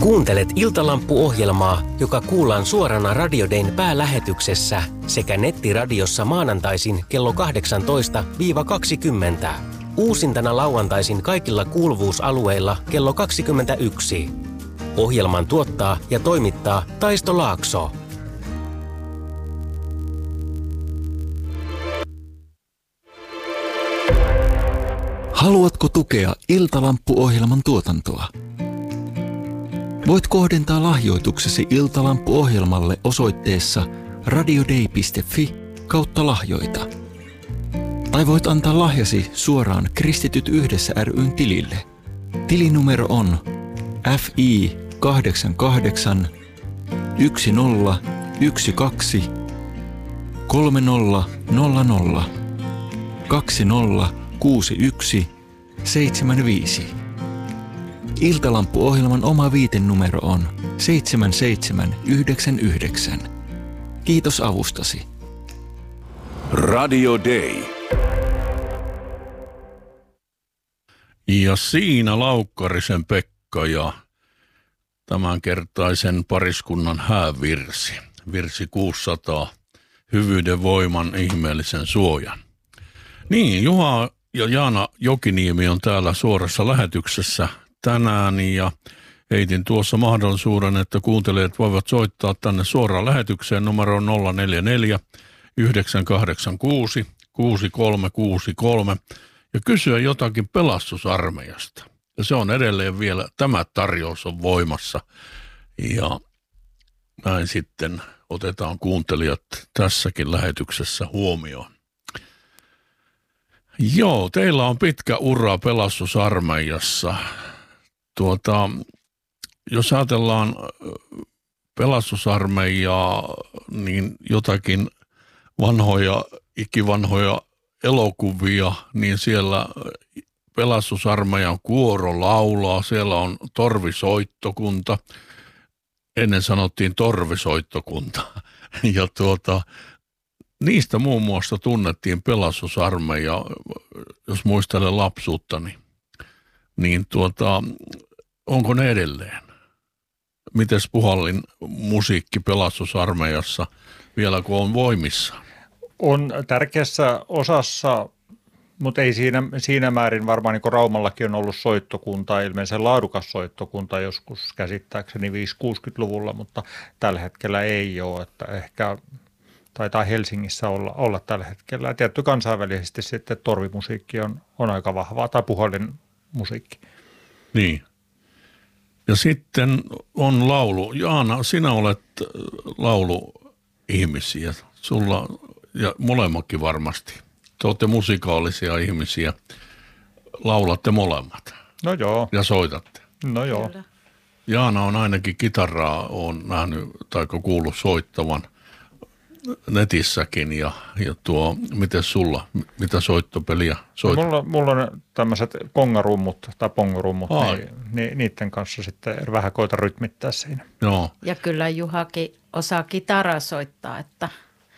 Kuuntelet Iltalampu-ohjelmaa, joka kuullaan suorana Radio Dayn päälähetyksessä sekä nettiradiossa maanantaisin kello 18-20. Uusintana lauantaisin kaikilla kuuluvuusalueilla kello 21. Ohjelman tuottaa ja toimittaa Taisto Laakso. Haluatko tukea Iltalampu-ohjelman tuotantoa? Voit kohdentaa lahjoituksesi Iltalampu-ohjelmalle osoitteessa radiodei.fi/lahjoita. Tai voit antaa lahjasi suoraan Kristityt yhdessä ry:n tilille. Tilinumero on FI 88 1012 3000 2061 75. Iltalampu-ohjelman oma viitenumero on 7799. Kiitos avustasi. Radio Day. Ja siinä Laukkarisen Pekka ja tämänkertaisen pariskunnan häävirsi. Virsi 600. Hyvyyden voiman ihmeellisen suojan. Niin, Juha ja Jaana Jokiniemi on täällä suorassa lähetyksessä tänään ja heitin tuossa mahdollisuuden, että kuuntelijat voivat soittaa tänne suoraan lähetykseen numeroon 044 986 6363 ja kysyä jotakin pelastusarmeijasta. Ja se on edelleen vielä, tämä tarjous on voimassa ja näin sitten otetaan kuuntelijat tässäkin lähetyksessä huomioon. Joo, teillä on pitkä ura pelastusarmeijassa. Jos ajatellaan pelastusarmeijaa, niin jotakin ikivanhoja elokuvia, niin siellä pelastusarmeijan kuoro laulaa, siellä on torvisoittokunta, ennen sanottiin torvisoittokunta, ja niistä muun muassa tunnettiin pelastusarmeija, jos muistelen lapsuuttani, niin onko ne edelleen? Mites Puhallin musiikki pelastusarmeijassa vielä kun on voimissa? On tärkeässä osassa, mutta ei siinä määrin varmaan niin kuin Raumallakin on ollut soittokunta, ilmeisesti laadukas soittokunta joskus käsittääkseni 5-60-luvulla, mutta tällä hetkellä ei ole, että ehkä taitaa Helsingissä olla tällä hetkellä. Tietty kansainvälisesti sitten torvimusiikki on aika vahvaa, tai Puhallin musiikki. Niin. Ja sitten on laulu. Jaana, sinä olet lauluihmisiä. Sulla, ja molemmatkin varmasti. Te olette musikaalisia ihmisiä. Laulatte molemmat. No joo. Ja soitatte. No joo. Kyllä. Jaana on ainakin kitaraa, on nähnyt tai kuullut soittavan netissäkin ja miten sulla, mitä soittopeliä soitat? Mulla on tämmöiset kongarummut tai pongorummut, niin niiden kanssa sitten vähän koita rytmittää siinä. Joo. Ja kyllä Juhakin osaa kitaraa soittaa, että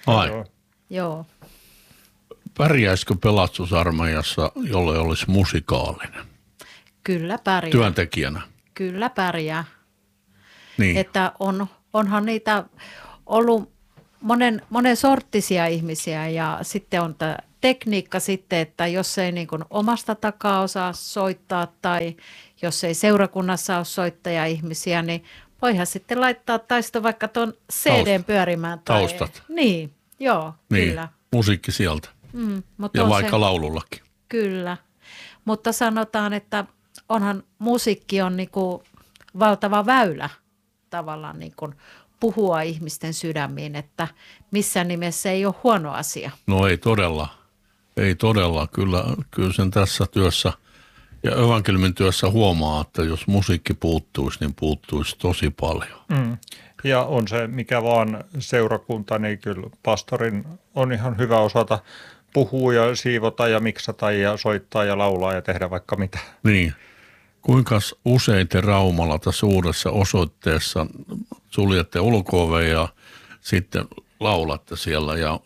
joo. Pärjäisikö pelastusarmeijassa, jolle olisi musikaalinen? Kyllä pärjää. Työntekijänä? Kyllä pärjää. Niin. Että onhan niitä ollut monen sorttisia ihmisiä ja sitten on tämä tekniikka sitten, että jos ei niin kuin omasta takaa osaa soittaa tai jos ei seurakunnassa ole soittaja-ihmisiä, niin voihan sitten laittaa Taisto vaikka tuon CD:n pyörimään. Taustat. Niin, joo, niin. Kyllä. Musiikki sieltä. Mutta ja vaikka laulullakin. Kyllä, mutta sanotaan, että onhan musiikki on niin kuin valtava väylä tavallaan niin kuin puhua ihmisten sydämiin, että missään nimessä ei ole huono asia. No ei todella. Kyllä sen tässä työssä ja evankeliumin työssä huomaa, että jos musiikki puuttuisi, niin puuttuisi tosi paljon. Ja on se mikä vaan seurakunta, niin kyllä pastorin on ihan hyvä osata puhua ja siivota ja miksata ja soittaa ja laulaa ja tehdä vaikka mitä. Niin. Kuinka usein te Raumalla tässä uudessa osoitteessa suljette ulko-oven ja sitten laulatte siellä ja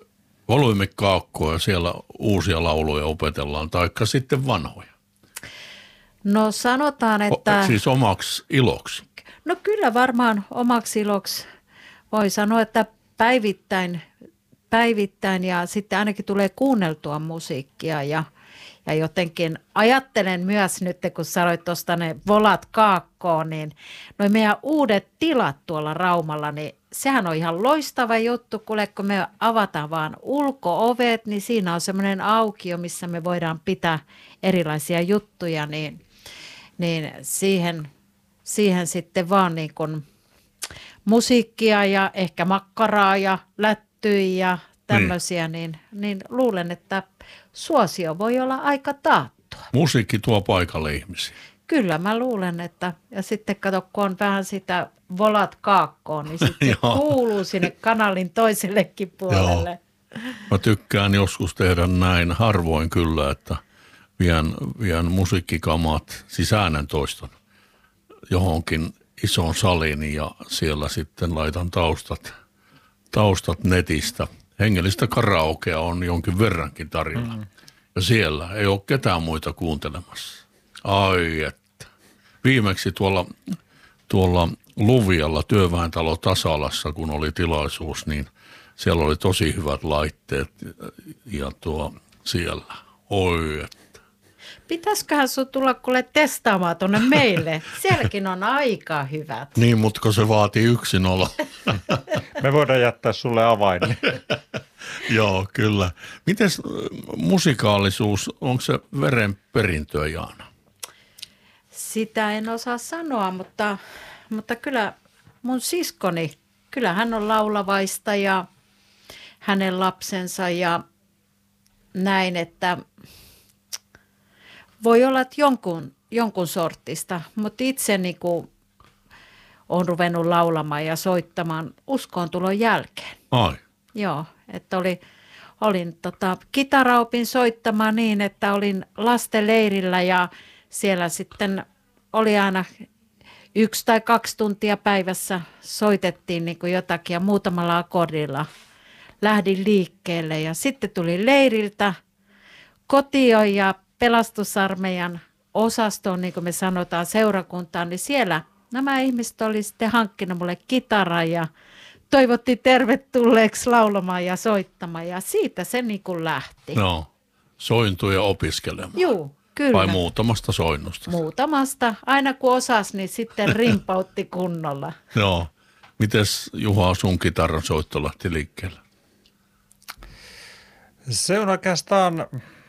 volyymikaakkoa ja siellä uusia lauluja opetellaan, taikka sitten vanhoja? No sanotaan, että... Siis omaksi iloksi. No kyllä varmaan omaksi iloksi voi sanoa, että päivittäin ja sitten ainakin tulee kuunneltua musiikkia ja jotenkin ajattelen myös nyt, kun sanoit tuosta ne volat kaakkoon, niin noi meidän uudet tilat tuolla Raumalla, niin sehän on ihan loistava juttu, kun me avataan vaan ulko-ovet, niin siinä on semmoinen aukio, missä me voidaan pitää erilaisia juttuja, niin siihen sitten vaan niin kuin musiikkia ja ehkä makkaraa ja lättyjä ja tämmöisiä, niin luulen, että suosio voi olla aika taattua. Musiikki tuo paikalle ihmisiä. Kyllä mä luulen, että ja sitten kato, kun on vähän sitä volat kaakkoon, niin sitten kuuluu sinne kanalin toisellekin puolelle. Mä tykkään joskus tehdä näin, harvoin kyllä, että vien musiikkikamat, siis äänentoiston johonkin isoon saliin ja siellä sitten laitan taustat netistä. Hengellistä karaokea on jonkin verrankin tarjolla. Ja siellä ei ole ketään muita kuuntelemassa. Ai että. Viimeksi tuolla Luvialla työväentalo Tasalassa, kun oli tilaisuus, niin siellä oli tosi hyvät laitteet ja siellä. Oi että. Pitäisiköhän sun tulla kuule testaamaan tuonne meille? Sielläkin on aika hyvät. Niin, mutta se vaatii yksinolo. Me voidaan jättää sulle avain. Joo, kyllä. Mites musikaalisuus, onko se verenperintöä, Jaana? Sitä en osaa sanoa, mutta kyllä mun siskoni, kyllä hän on laulavaista ja hänen lapsensa ja näin, että voi olla, että jonkun sortista, mutta itse niin kuin olen laulamaan ja soittamaan uskontulon jälkeen. Ai. Joo, että olin kitaraopin soittamaan niin, että olin lastenleirillä ja siellä sitten oli aina 1 tai 2 tuntia päivässä soitettiin niin kuin jotakin ja muutamalla akordilla lähdin liikkeelle ja sitten tuli leiriltä kotiin ja pelastusarmeijan osastoon, niin kuin me sanotaan, seurakuntaan, niin siellä nämä ihmiset oli sitten hankkinut mulle kitaran ja toivottiin tervetulleeksi laulamaan ja soittamaan ja siitä se niin kuin lähti. No, sointuja opiskelemaan. Juu, kyllä. Vai muutamasta soinnusta? Muutamasta. Aina kun osasi, niin sitten rimpautti kunnolla. Joo. Mites Juha sun kitaran soitto lähti liikkeelle? Se on oikeastaan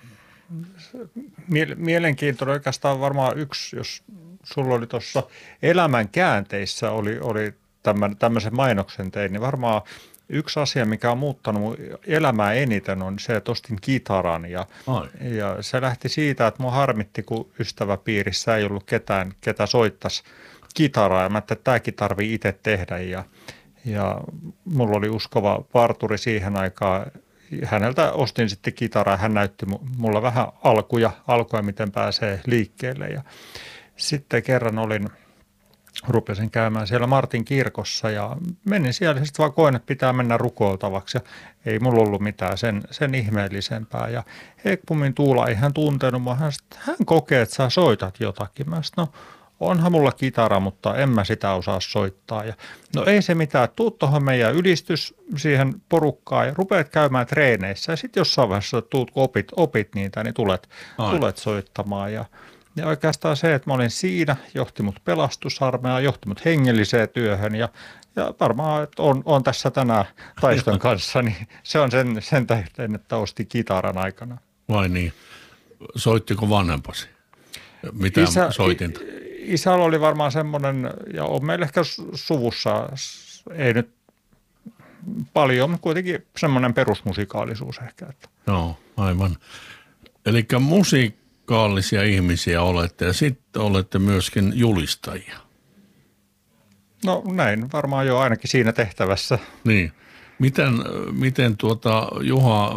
mielenkiintoinen oikeastaan varmaan yksi, jos sulla oli tuossa elämän käänteissä oli tämmöisen mainoksen tein, niin varmaan yksi asia, mikä on muuttanut mun elämää eniten on se, että ostin kitaran ja se lähti siitä, että mua harmitti, kun ystäväpiirissä ei ollut ketään, ketä soittaisi kitaraa ja mä ajattelin, että tämäkin tarvii itse tehdä ja mulla oli uskova parturi siihen aikaan. Häneltä ostin sitten kitaraa, hän näytti mulla vähän alkuja, miten pääsee liikkeelle ja sitten kerran rupesin käymään siellä Martin kirkossa ja menin siellä sitten vaan koin, että pitää mennä rukoiltavaksi ja ei mulla ollut mitään sen ihmeellisempää ja Hekpumin Tuula ei hän tuntenut, hän kokee, että sä soitat jotakin. Mä sanoin, no onhan mulla kitara, mutta en mä sitä osaa soittaa. Ja, no ei se mitään, tuu tuohon meidän ylistys siihen porukkaan ja rupeat käymään treeneissä. Ja sitten jossain vaiheessa tuut, kun opit niitä, niin tulet soittamaan. Ja oikeastaan se, että mä olin siinä, johti mut pelastusarmeijaan, johti mut hengelliseen työhön ja varmaan, että on tässä tänään Taiston kanssa, niin se on sen tähden, että osti kitaran aikana. Vai niin? Soittiko vanhempasi? Mitä soitinta? Isällä oli varmaan semmoinen, ja on meillä ehkä suvussa, ei nyt paljon, mutta kuitenkin semmoinen perusmusikaalisuus ehkä. Joo, aivan. Eli musikaalisia ihmisiä olette ja sitten olette myöskin julistajia. No näin, varmaan jo ainakin siinä tehtävässä. Niin. Miten Juha,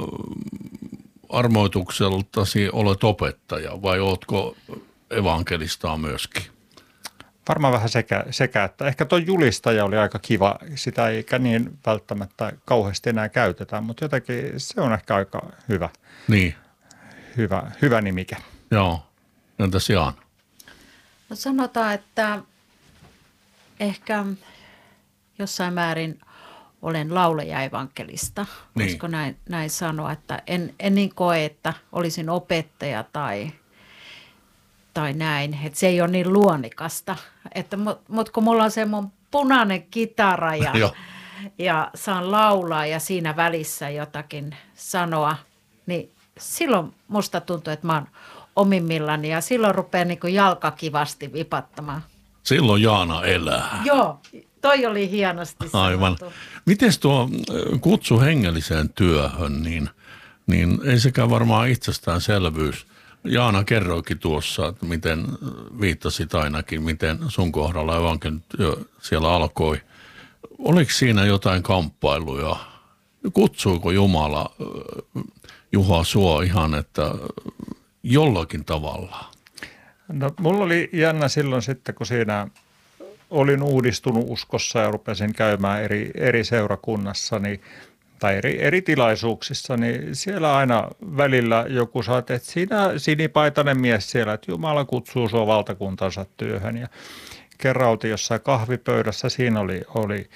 armoitukseltasi olet opettaja vai oletko evankelistaa myöskin? Varmaan vähän sekä että ehkä tuo julistaja oli aika kiva, sitä ei niin välttämättä kauheasti enää käytetä, mutta jotenkin se on ehkä aika hyvä. Niin. Hyvä nimike. Joo, entäs Jaana? No sanotaan, että ehkä jossain määrin olen laulaja-evankelista. Niin. Voisiko näin sanoa, että en niin koe, että olisin opettaja tai näin. Että se ei ole niin luonnikasta. Mutta kun mulla on se mun punainen kitara ja saan laulaa ja siinä välissä jotakin sanoa, niin silloin musta tuntuu, että mä oon omimmillani ja silloin rupeaa niin kuin jalkakivasti vipattamaan. Silloin Jaana elää. Joo, toi oli hienosti Aivan. sanottu. Mites tuo kutsu hengelliseen työhön, niin ei sekään varmaan itsestäänselvyys. Jaana kerroikin tuossa, että miten viittasit ainakin, miten sun kohdalla evankeliumityö siellä alkoi. Oliko siinä jotain kamppailuja? Kutsuiko Jumala Juha sua ihan, että jollakin tavalla? No, mulla oli jännä silloin sitten, kun siinä olin uudistunut uskossa ja rupesin käymään eri seurakunnassa tai eri tilaisuuksissa, niin siellä aina välillä joku sanoi, että siinä sinipaitainen mies siellä, että Jumala kutsuu sua valtakuntansa työhön. Ja kerran oltiin jossain kahvipöydässä, siinä oli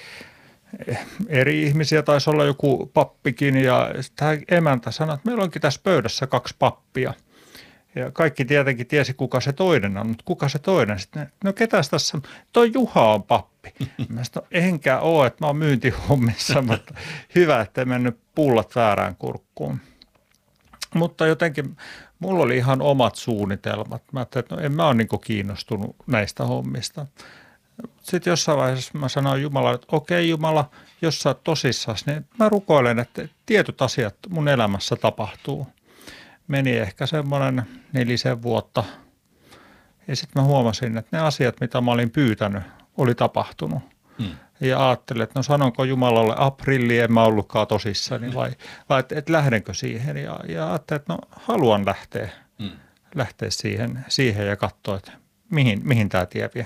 eri ihmisiä, taisi olla joku pappikin ja tämä emäntä sanoi, että meillä onkin tässä pöydässä 2 pappia. Ja kaikki tietenkin tiesi, kuka se toinen on, mutta kuka se toinen? Sitten, no ketäs tässä? Toi Juha on pappi. Mä sanoin, enkä ole, että mä oon myyntihommissa, mutta hyvä, ettei mennyt pullat väärään kurkkuun. Mutta jotenkin mulla oli ihan omat suunnitelmat. Mä ajattelin, että no en mä ole niin kiinnostunut näistä hommista. Sitten jossain vaiheessa mä sanoin Jumalalle, että okei Jumala, jos sä oot tosissasi, niin mä rukoilen, että tietyt asiat mun elämässä tapahtuu. Meni ehkä semmoinen 4 vuotta ja sitten mä huomasin, että ne asiat, mitä mä olin pyytänyt, oli tapahtunut. Ja ajattelin, että no sanonko Jumalalle aprilli, en mä ollutkaan tosissani vai että lähdenkö siihen. Ja ajattelin, että no haluan lähteä siihen ja katsoa, että mihin tämä tie vie.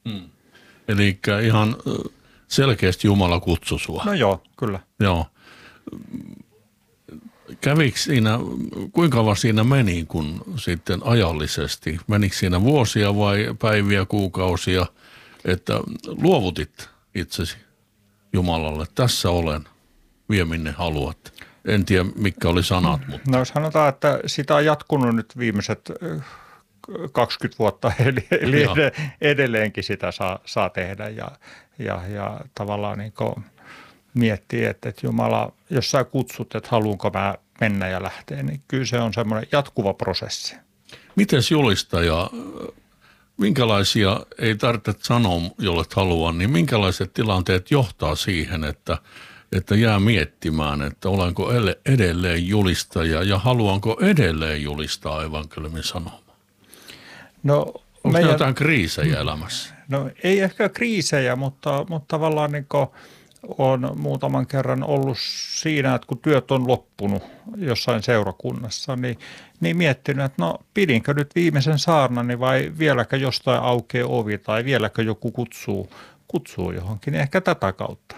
Eli ihan selkeästi Jumala kutsui sua. No joo, kyllä. Joo. Kävikö siinä, kuinka kauan siinä meni, kun sitten ajallisesti? Menikö siinä vuosia vai päiviä, kuukausia, että luovutit itsesi Jumalalle? Tässä olen, vie minne haluat. En tiedä, mitkä oli sanat. Mutta. No sanotaan, että sitä on jatkunut nyt viimeiset 20 vuotta, eli edelleenkin sitä saa tehdä ja tavallaan niin kuin miettii, että Jumala, jos sä kutsut, että haluanko mä mennä ja lähteä, niin kyllä se on semmoinen jatkuva prosessi. Mites julistaja, minkälaisia, ei tarvitse sanoa, jollet haluaa, niin minkälaiset tilanteet johtaa siihen, että jää miettimään, että olenko edelleen julistaja ja haluanko edelleen julistaa evankeliumin sanomaa? No, onko jotain kriisejä elämässä? No ei ehkä kriisejä, mutta tavallaan niin kuin olen muutaman kerran ollut siinä, että kun työt on loppunut jossain seurakunnassa, niin miettinyt, että no pidinkö nyt viimeisen saarnani vai vieläkö jostain aukeaa ovi tai vieläkö joku kutsuu johonkin, ehkä tätä kautta.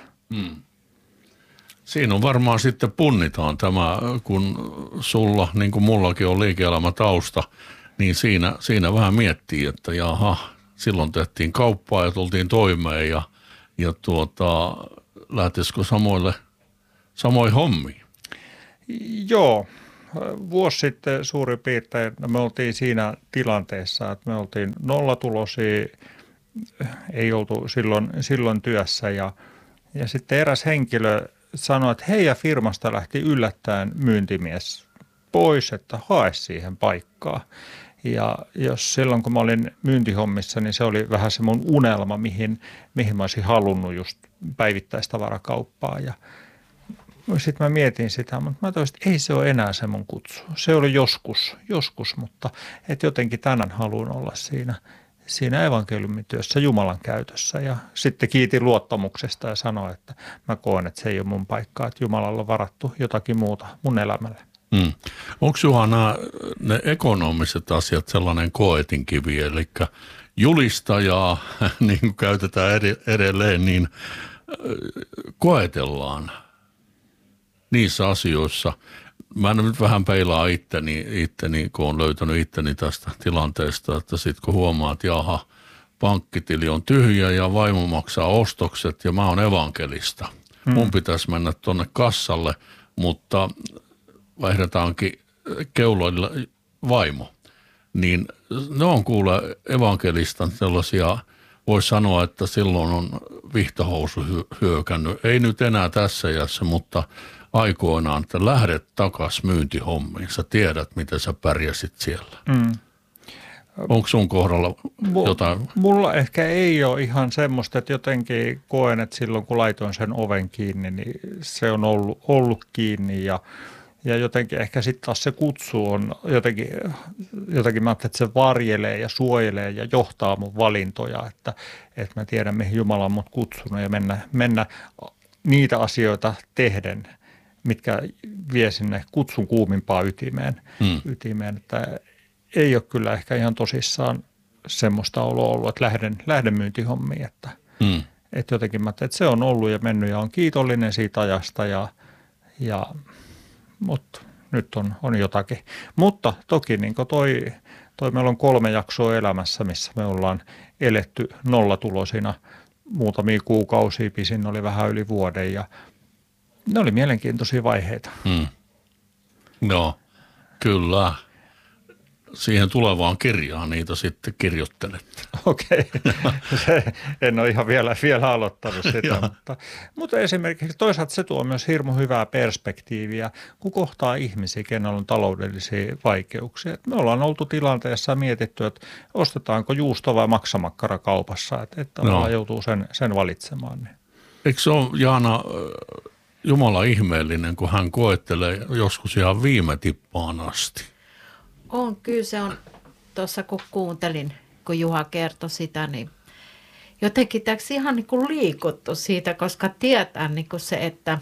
Siinä on varmaan sitten punnitaan tämä, kun sulla, niin kuin mullakin on liike-elämätausta, niin siinä vähän miettii, että jaha, silloin tehtiin kauppaa ja tultiin toimeen ja lähtisikö samoin hommiin? Joo, vuosi sitten suurin piirtein me oltiin siinä tilanteessa, että me oltiin nollatulosia, ei oltu silloin työssä ja sitten eräs henkilö sanoi, että heidän firmasta lähti yllättäen myyntimies pois, että hae siihen paikkaa. Ja jos silloin, kun mä olin myyntihommissa, niin se oli vähän se mun unelma, mihin mä olisin halunnut just päivittäistavarakauppaa. Ja sitten mä mietin sitä, mutta mä toisin, että ei se ole enää se mun kutsu. Se oli joskus, mutta että jotenkin tänään haluan olla siinä evankeliumityössä Jumalan käytössä. Ja sitten kiitin luottamuksesta ja sanoin, että mä koen, että se ei ole mun paikkaa, että Jumalalla on varattu jotakin muuta mun elämälle. Onko Juha ne ekonomiset asiat sellainen koetinkivi, eli julistajaa, niin kuin käytetään edelleen, niin koetellaan niissä asioissa. Mä nyt vähän peilaan itteni, kun olen löytänyt itteni tästä tilanteesta, että sitten kun huomaat, että jaha, pankkitili on tyhjä ja vaimo maksaa ostokset ja mä oon evankelista. Mun pitäisi mennä tuonne kassalle, mutta vaihdetaankin keuloilla vaimo. Niin ne on kuule evankelistan sellaisia, voisi sanoa, että silloin on vihtahousu hyökännyt. Ei nyt enää tässä iässä, mutta aikoinaan, että lähdet takas myyntihommiin. Sä tiedät, miten sä pärjäsit siellä. Onko sun kohdalla jotain? Mulla ehkä ei ole ihan semmoista, että jotenkin koen, että silloin kun laitoin sen oven kiinni, niin se on ollut kiinni ja jotenkin ehkä sitten taas se kutsu on jotenkin mä ajattelen, että se varjelee ja suojelee ja johtaa mun valintoja, että mä tiedän, mihin Jumala on mut kutsunut ja mennä niitä asioita tehden, mitkä vie sinne kutsun kuumimpaan ytimeen, että ei ole kyllä ehkä ihan tosissaan semmoista oloa ollut, että lähden myyntihommiin, että jotenkin mä ajattelen, että se on ollut ja mennyt ja on kiitollinen siitä ajasta mutta nyt on jotakin. Mutta toki niin toi meillä on 3 jaksoa elämässä, missä me ollaan eletty nollatulosina muutamia kuukausia, pisin oli vähän yli vuoden ja ne oli mielenkiintoisia vaiheita. No, kyllä. Siihen tulevaan kirjaan niitä sitten kirjoittelette. Okei. En ole ihan vielä aloittanut sitä, mutta esimerkiksi toisaalta se tuo myös hirmu hyvää perspektiiviä, kun kohtaa ihmisiä, kenellä on taloudellisia vaikeuksia. Me ollaan oltu tilanteessa ja mietitty, että ostetaanko juusto vai maksamakkara kaupassa, että joutuu sen valitsemaan. Niin. Eikö se ole, Jaana, Jumala ihmeellinen, kun hän koettelee joskus ihan viime tippaan asti? On, kyllä se on, tuossa kun kuuntelin, kun Juha kertoi sitä, niin jotenkin täksi ihan niin kuin liikuttu siitä, koska tietää niin kuin se, että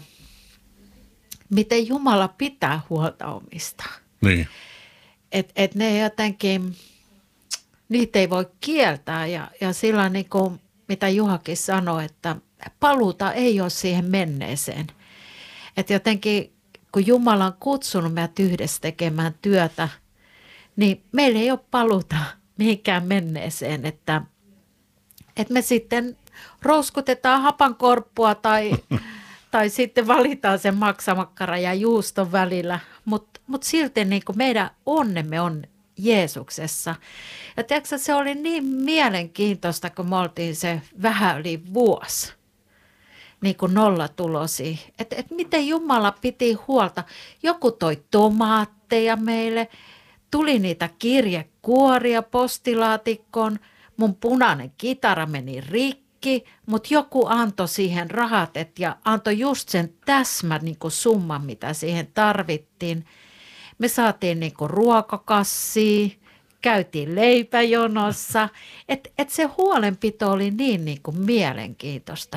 miten Jumala pitää huolta omista. Niin. Et ne jotenkin, niitä ei voi kieltää ja sillä niin kuin, mitä Juhakin sanoi, että paluuta ei ole siihen menneeseen. Että jotenkin, kun Jumala on kutsunut meidät yhdessä tekemään työtä, niin meillä ei ole paluuta mihinkään menneeseen, että me sitten rouskutetaan hapankorppua tai sitten valitaan sen maksamakkara ja juuston välillä, mutta silti niin kuin meidän onnemme on Jeesuksessa. Ja tiedätkö, se oli niin mielenkiintoista, kun me oltiin se vähän yli vuosi, niin kuin nollatulosia, että miten Jumala piti huolta. Joku toi tomaatteja meille. Tuli niitä kirjekuoria postilaatikkoon, mun punainen kitara meni rikki, mutta joku antoi siihen rahat ja antoi just sen täsmän niin kuin summan, mitä siihen tarvittiin. Me saatiin niin kuin ruokakassia, käytiin leipäjonossa, että se huolenpito oli niin kuin mielenkiintoista.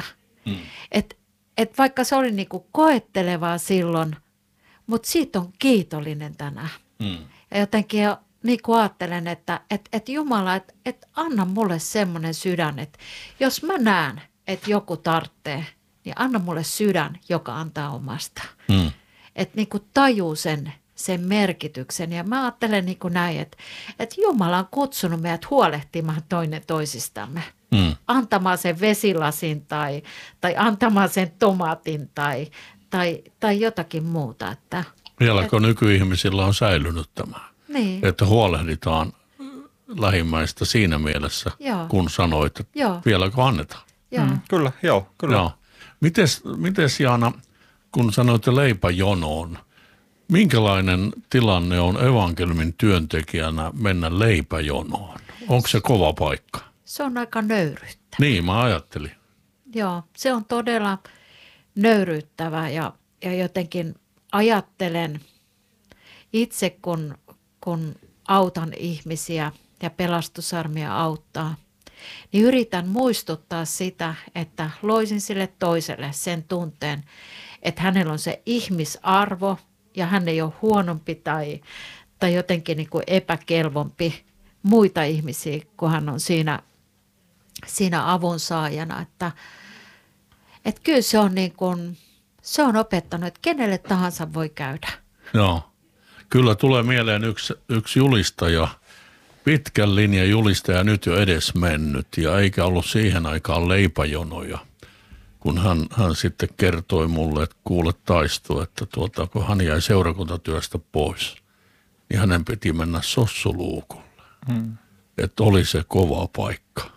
Että vaikka se oli niin kuin koettelevaa silloin, mutta siitä on kiitollinen tänään. Ja jotenkin niin kuin ajattelen, että Jumala, että anna mulle semmoinen sydän, että jos mä näen, että joku tarvitsee, niin anna mulle sydän, joka antaa omasta. Että niin kuin tajuu sen merkityksen. Ja mä ajattelen niin kuin näin, että Jumala on kutsunut meidät huolehtimaan toinen toisistamme. Antamaan sen vesilasin tai antamaan sen tomaatin tai jotakin muuta, että Vieläkö nykyihmisillä on säilynyt tämä, että huolehditaan lähimmäistä siinä mielessä, kun sanoit, että vieläkö annetaan? Kyllä. Joo. Mites Jaana, kun sanoit leipäjonoon, minkälainen tilanne on evankeliumin työntekijänä mennä leipäjonoon? Onko se kova paikka? Se on aika nöyryyttävä. Niin, mä ajattelin. Joo, se on todella nöyryyttävä ja jotenkin ajattelen itse, kun autan ihmisiä ja Pelastusarmia auttaa, niin yritän muistuttaa sitä, että loisin sille toiselle sen tunteen, että hänellä on se ihmisarvo ja hän ei ole huonompi tai jotenkin niin kuin epäkelvompi muita ihmisiä, kun hän on siinä avunsaajana. Että kyllä se on niin kuin, se on opettanut, että kenelle tahansa voi käydä. Joo. Kyllä tulee mieleen yksi julistaja pitkän linjan julistaja nyt jo edes mennyt ja eikä ollut siihen aikaan leipäjonoja. Kun hän sitten kertoi mulle, että kuule Taisto, että kun hän jäi seurakuntatyöstä pois, niin hänen piti mennä sossuluukulle. Että oli se kova paikka.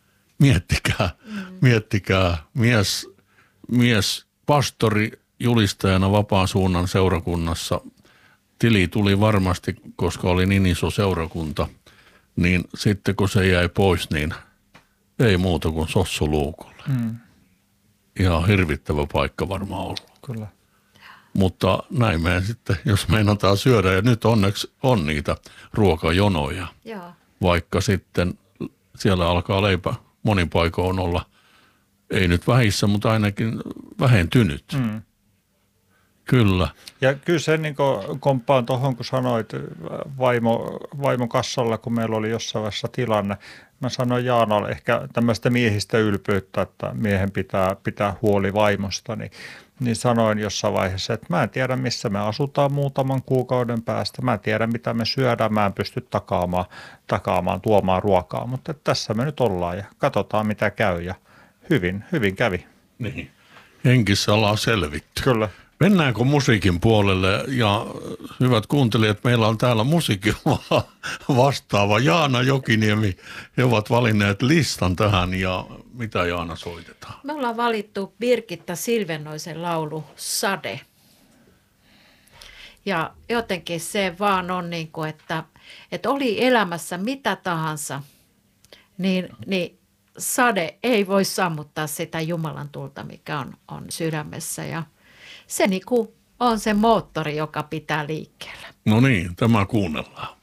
Miettikää mies pastori julistajana vapaan suunnan seurakunnassa. Tili tuli varmasti, koska oli niin iso seurakunta, niin sitten kun se jäi pois, niin ei muuta kuin sossuluukulle. Ihan hirvittävä paikka varmaan ollut. Kyllä. Mutta näin me sitten, jos meinataan syödä, ja nyt onneksi on niitä ruokajonoja, Joo. vaikka sitten siellä alkaa leipä monin paikoin olla, ei nyt vähissä, mutta ainakin vähentynyt. Kyllä. Ja kyllä se niin komppaan tuohon, kun sanoit vaimon kassalla, kun meillä oli jossain vaiheessa tilanne. Mä sanoin Jaanalle ehkä tämmöistä miehistä ylpeyttä, että miehen pitää huoli vaimosta, niin sanoin jossain vaiheessa, että mä en tiedä missä me asutaan muutaman kuukauden päästä. Mä en tiedä mitä me syödään, mä en pysty tuomaan ruokaa, mutta tässä me nyt ollaan ja katsotaan mitä käy ja hyvin kävi. Niin. Henkissä ollaan selvitty. Kyllä. Mennäänkö musiikin puolelle ja hyvät kuuntelijat, meillä on täällä musiikin vastaava Jaana Jokiniemi. He ovat valinneet listan tähän ja mitä Jaana soitetaan? Me ollaan valittu Birgitta Silvennoisen laulu Sade. Ja jotenkin se vaan on niin kuin, että oli elämässä mitä tahansa, niin sade ei voi sammuttaa sitä Jumalan tulta, mikä on sydämessä ja se niin kuin on se moottori, joka pitää liikkeellä. No niin, tämä kuunnellaan.